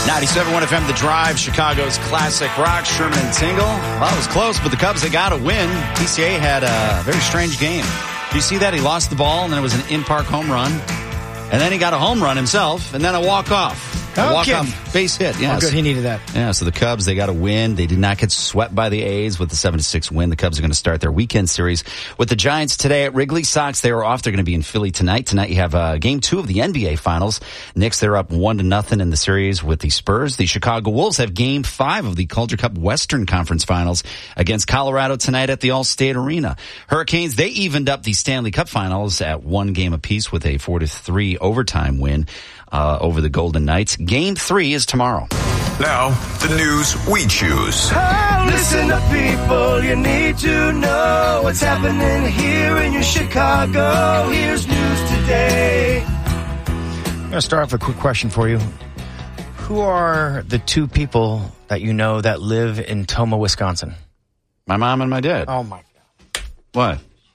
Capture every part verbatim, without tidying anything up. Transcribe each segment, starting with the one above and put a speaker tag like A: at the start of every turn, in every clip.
A: ninety-seven point one F M, The Drive, Chicago's classic rock, Sherman and Tingle. Well, it was close, but the Cubs, they got a win. T C A had a very strange game. Do you see that? He lost the ball, and then it was an in-park home run. And then he got a home run himself, and then a walk-off. A
B: Oh,
A: walk-off base hit, yes.
B: Oh, good, he needed that.
A: Yeah, so the Cubs, they got a win. They did not get swept by the A's with the seven to six win. The Cubs are going to start their weekend series with the Giants today at Wrigley. Sox, they were off. They're going to be in Philly tonight. Tonight you have uh, game two of the N B A Finals. Knicks, they're up one to nothing in the series with the Spurs. The Chicago Wolves have game five of the Calder Cup Western Conference Finals against Colorado tonight at the Allstate Arena. Hurricanes, they evened up the Stanley Cup Finals at one game apiece with a four to three overtime win uh, over the Golden Knights. Game three is tomorrow.
C: Now, the news we choose.
D: Oh, listen up, people. You need to know what's happening here in your Chicago. Here's news today.
B: I'm going to start off with a quick question for you. Who are the two people that you know that live in Tomah, Wisconsin?
A: My mom and my dad.
B: Oh, my God.
A: What?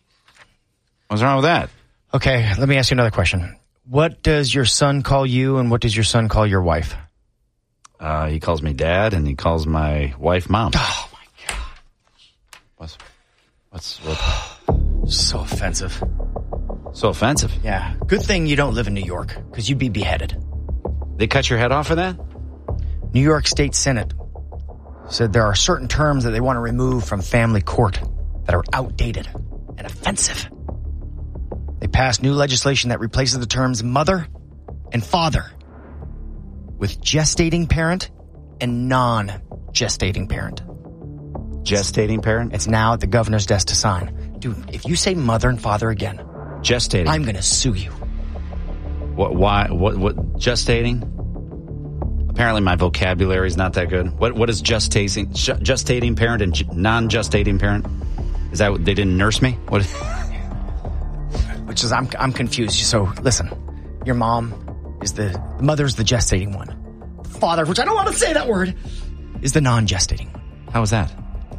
A: What's wrong with that?
B: Okay, let me ask you another question. What does your son call you, and what does your son call your wife?
A: Uh, he calls me dad, and he calls my wife mom.
B: Oh, my God.
A: What's, what's, what?
B: So offensive.
A: So offensive.
B: Yeah. Good thing you don't live in New York, because you'd be beheaded.
A: They cut your head off for that?
B: New York State Senate said there are certain terms that they want to remove from family court that are outdated and offensive. They passed new legislation that replaces the terms mother and father with gestating parent and non-gestating parent.
A: Gestating parent?
B: It's now at the governor's desk to sign. Dude, if you say mother and father again,
A: Gestating.
B: I'm going to sue you.
A: What, why, what, what, gestating? Apparently my vocabulary is not that good. What, what is gestating, gestating parent and g- non-gestating parent? Is that what, they didn't nurse me? What?
B: Which is, I'm, I'm confused. So listen, your mom is the, the mother's the gestating one. Father, which I don't want to say that word, is the non-gestating one.
A: How is that?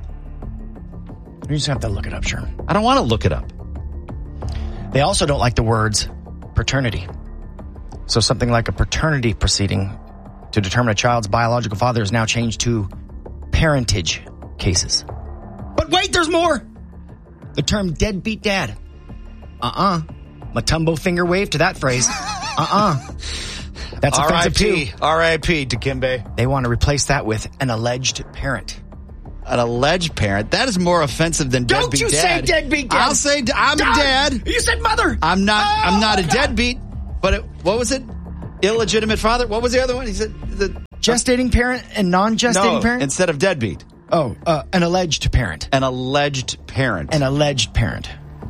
B: You just have to look it up, Sherman.
A: I don't want to look it up.
B: They also don't like the words paternity. So something like a paternity proceeding to determine a child's biological father is now changed to parentage cases. But wait, there's more. The term deadbeat dad. Uh-uh. Matumbo finger wave to that phrase. Uh-uh. That's offensive too.
A: R I P Dikembe.
B: They want to replace that with an alleged parent.
A: An alleged parent? That is more offensive than
B: Don't
A: deadbeat
B: you
A: dad.
B: say deadbeat dad.
A: I'll say d- I'm
B: Dad.
A: a dad.
B: You said mother.
A: I'm not.
B: Oh,
A: I'm not a
B: God.
A: deadbeat. But it, what was it? Illegitimate father. What was the other one? He said the
B: Gestating parent and non-gestating
A: no,
B: parent?
A: instead of deadbeat.
B: Oh, uh, an alleged parent.
A: An alleged parent.
B: An alleged parent.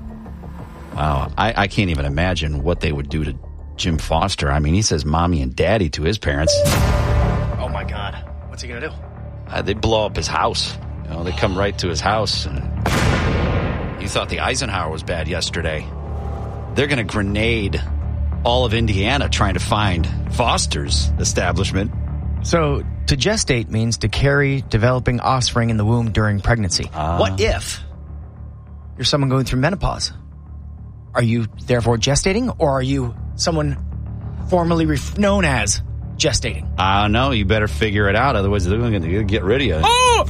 A: Wow, I, I can't even imagine what they would do to Jim Foster. I mean, he says mommy and daddy to his parents.
B: Oh my God. What's he gonna do?
A: Uh, they blow up his house. You know, they come right to his house. And you thought the Eisenhower was bad yesterday. They're going to grenade all of Indiana trying to find Foster's establishment.
B: So, to gestate means to carry developing offspring in the womb during pregnancy.
A: Uh,
B: What if you're someone going through menopause? Are you therefore gestating, or are you someone formerly ref- known as gestating?
A: I don't know. You better figure it out. Otherwise, they're going to get rid of you.
B: Oh!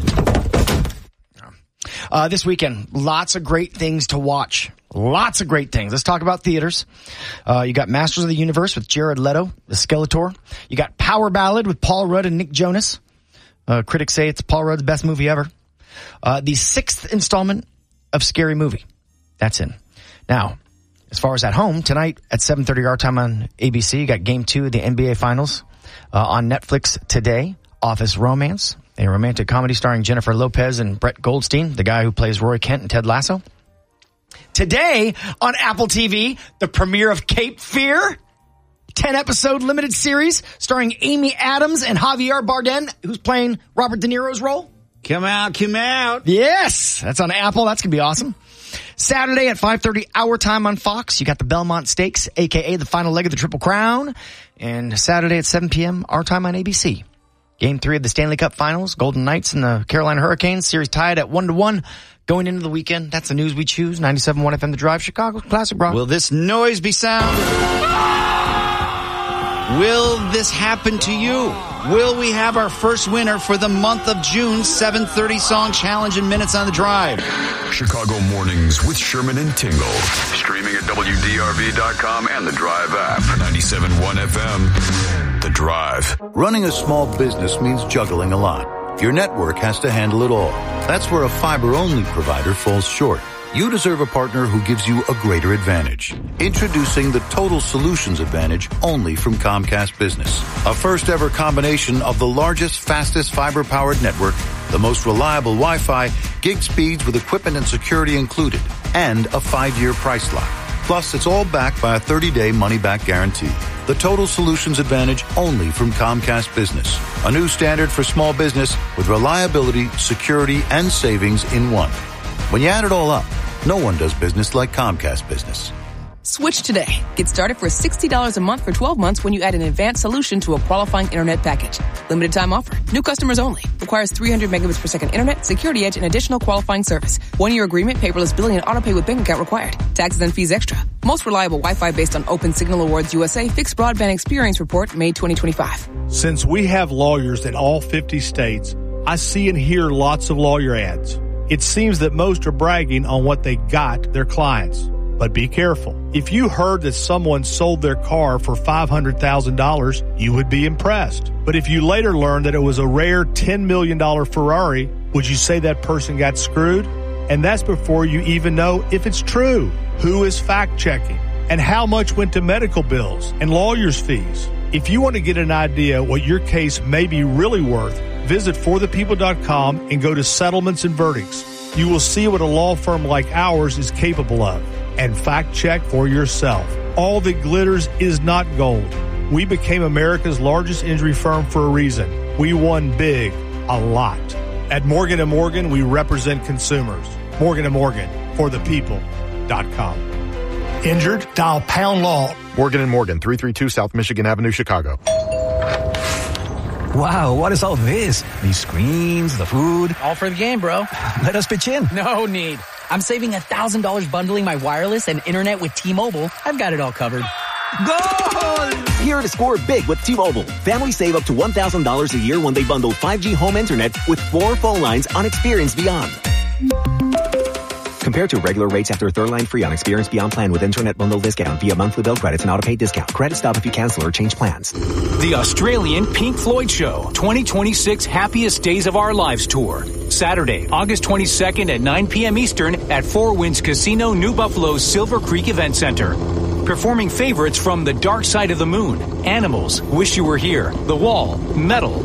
B: Uh, this weekend, lots of great things to watch. Lots of great things. Let's talk about theaters. Uh, you got Masters of the Universe with Jared Leto, the Skeletor. You got Power Ballad with Paul Rudd and Nick Jonas. Uh, critics say it's Paul Rudd's best movie ever. Uh, the sixth installment of Scary Movie. That's in. Now, as far as at home, tonight at seven thirty our time on A B C, you got Game two of the N B A Finals. Uh, on Netflix today, Office Romance, a romantic comedy starring Jennifer Lopez and Brett Goldstein, the guy who plays Roy Kent in Ted Lasso. Today on Apple T V, the premiere of Cape Fear, ten episode limited series starring Amy Adams and Javier Bardem, who's playing Robert De Niro's role.
A: Come out, come out.
B: Yes, that's on Apple. That's going to be awesome. Saturday at five thirty our time on Fox, you got the Belmont Stakes, a k a the final leg of the Triple Crown. And Saturday at seven p.m. our time on A B C. Game three of the Stanley Cup Finals, Golden Knights and the Carolina Hurricanes. Series tied at one to one going into the weekend. That's the news we choose. ninety-seven point one F M The Drive, Chicago Classic Rock.
A: Will this noise be sound? Will this happen to you? Will we have our first winner for the month of June? seven thirty Song Challenge in Minutes on the Drive.
C: Chicago Mornings with Sherman and Tingle. Streaming at W D R V dot com and the Drive app. ninety-seven point one F M. The Drive.
E: Running a small business means juggling a lot. Your network has to handle it all. That's where a fiber-only provider falls short. You deserve a partner who gives you a greater advantage. Introducing the Total Solutions Advantage only from Comcast Business. A first-ever combination of the largest, fastest fiber-powered network, the most reliable Wi-Fi, gig speeds with equipment and security included, and a five-year price lock. Plus, it's all backed by a thirty-day money-back guarantee. The Total Solutions Advantage only from Comcast Business. A new standard for small business with reliability, security, and savings in one. When you add it all up, no one does business like Comcast Business.
F: Switch today. Get started for sixty dollars a month for twelve months when you add an advanced solution to a qualifying internet package. Limited time offer. New customers only. Requires three hundred megabits per second internet, security edge, and additional qualifying service. One-year agreement, paperless billing, and autopay with bank account required. Taxes and fees extra. Most reliable Wi-Fi based on Open Signal Awards U S A Fixed Broadband Experience Report, May twenty twenty-five.
G: Since we have lawyers in all fifty states, I see and hear lots of lawyer ads. It seems that most are bragging on what they got their clients. But be careful. If you heard that someone sold their car for five hundred thousand dollars, you would be impressed. But if you later learned that it was a rare ten million dollars Ferrari, would you say that person got screwed? And that's before you even know if it's true. Who is fact-checking? And how much went to medical bills and lawyers' fees? If you want to get an idea what your case may be really worth, visit for the people dot com and go to Settlements and Verdicts. You will see what a law firm like ours is capable of. And fact check for yourself. All that glitters is not gold. We became America's largest injury firm for a reason. We won big, a lot. At Morgan and Morgan, we represent consumers. Morgan and Morgan, for the people dot com.
H: Injured? Dial pound law.
I: Morgan and Morgan, three thirty-two South Michigan Avenue, Chicago.
J: Wow, what is all this? These screens, the food.
K: All for the game, bro.
J: Let us pitch in.
K: No need. I'm saving one thousand dollars bundling my wireless and internet with T-Mobile. I've got it all covered.
J: Goal!
L: Here to score big with T-Mobile. Families save up to one thousand dollars a year when they bundle five G home internet with four phone lines on Experience Beyond. Compared to regular rates after third line free on Experience Beyond plan with internet bundle discount via monthly bill credits and auto-pay discount. Credit stop if you cancel or change plans.
M: The Australian Pink Floyd Show, twenty twenty-six Happiest Days of Our Lives Tour. Saturday, August twenty-second at nine p.m. Eastern at Four Winds Casino, New Buffalo's Silver Creek Event Center. Performing favorites from The Dark Side of the Moon, Animals, Wish You Were Here, The Wall, Metal,